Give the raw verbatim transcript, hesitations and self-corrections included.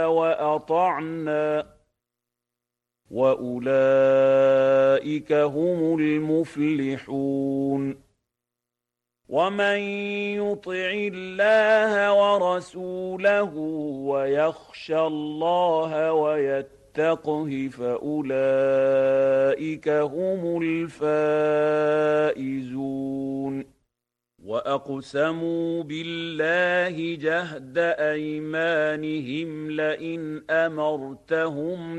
وأطعنا وأولئك هم المفلحون ومن يطع الله ورسوله ويخشى الله ويتقه فأولئك هم الفائزون وأقسموا بالله جهد أيمانهم لئن أمرتهم